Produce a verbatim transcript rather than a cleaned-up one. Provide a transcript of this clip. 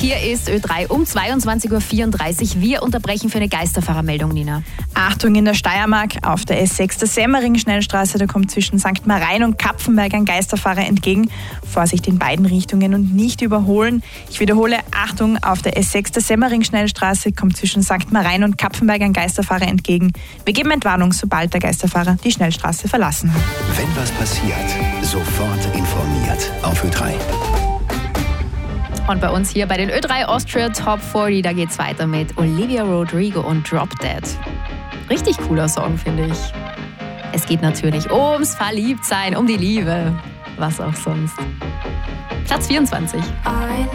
Hier ist Ö drei um zweiundzwanzig Uhr vierunddreißig. Wir unterbrechen für eine Geisterfahrermeldung, Nina. Achtung in der Steiermark auf der S sechs der Semmering-Schnellstraße. Da kommt zwischen Sankt Marein und Kapfenberg ein Geisterfahrer entgegen. Vorsicht in beiden Richtungen und nicht überholen. Ich wiederhole, Achtung auf der S sechs der Semmering-Schnellstraße kommt zwischen Sankt Marein und Kapfenberg ein Geisterfahrer entgegen. Wir geben Entwarnung, sobald der Geisterfahrer die Schnellstraße verlassen hat. Wenn was passiert, sofort informiert auf Ö drei. Und bei uns hier bei den Ö drei Austria Top vierzig, da geht's weiter mit Olivia Rodrigo und Drop Dead. Richtig cooler Song, finde ich. Es geht natürlich ums Verliebtsein, um die Liebe. Was auch sonst. Platz vierundzwanzig.